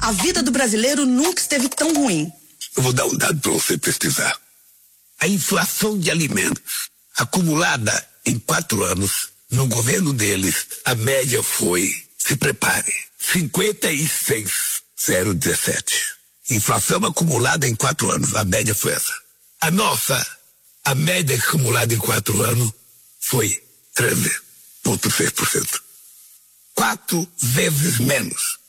A vida do brasileiro nunca esteve tão ruim. Eu vou dar um dado para você pesquisar. A inflação de alimentos acumulada em 4 anos, no governo deles, a média foi, se prepare, 56,017. Inflação acumulada em 4 anos, a média foi essa. A nossa, a média acumulada em 4 anos foi 13,6%. 4 vezes menos.